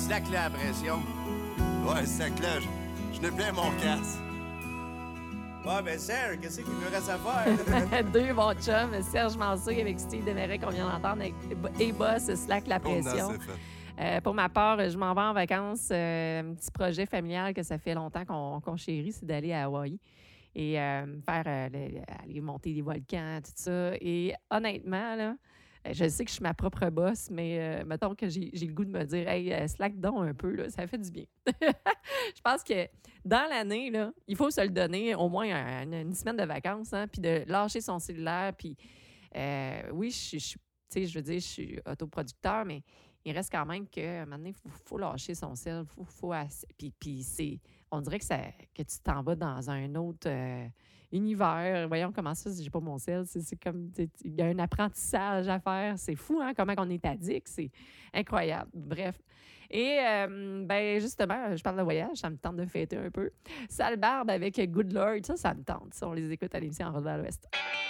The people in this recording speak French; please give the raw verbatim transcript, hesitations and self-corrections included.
slack la pression. Ouais, sac-là, je, je n'ai plein mon casse. Ouais, ben Serge, qu'est-ce qu'il me reste à faire? Deux bons chums, Serge Mansour avec Steve Desmarais qu'on vient d'entendre avec et Boss, Slack la pression. Euh, pour ma part, je m'en vais en vacances. Euh, un petit projet familial que ça fait longtemps qu'on, qu'on chérit, c'est d'aller à Hawaï et euh, faire euh, le- aller monter des volcans, tout ça. Et honnêtement, là, je sais que je suis ma propre boss, mais euh, mettons que j'ai, j'ai le goût de me dire, hey, euh, slack donc un peu, là, ça fait du bien. Je pense que dans l'année, là, il faut se le donner au moins un- une semaine de vacances, hein, puis de lâcher son cellulaire. Puis euh, oui, je, je, tu sais, je veux dire, je suis autoproducteur, mais il reste quand même que maintenant, il faut, faut lâcher son cell. Faut, faut ass- puis, puis c'est, on dirait que, ça, que tu t'en vas dans un autre euh, univers. Voyons comment ça, si j'ai pas mon cell. C'est, c'est comme, tu sais, il y a un apprentissage à faire. C'est fou, hein, comment on est addict. C'est incroyable. Bref. Et, euh, ben, justement, je parle de voyage, ça me tente de fêter un peu. Sale Barbe avec Good Lord, ça, ça me tente. Ça, on les écoute à l'émission en Route vers l'Ouest.